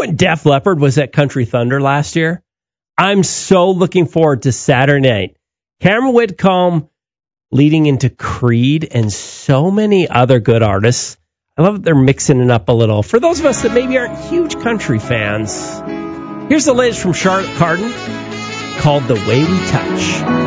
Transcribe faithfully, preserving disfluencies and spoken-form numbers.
when Def Leppard was at Country Thunder last year? I'm so looking forward to Saturday night. Cameron Whitcomb leading into Creed and so many other good artists. I love that they're mixing it up a little. For those of us that maybe aren't huge country fans, here's the latest from Charlotte Cardin called The Way We Touch.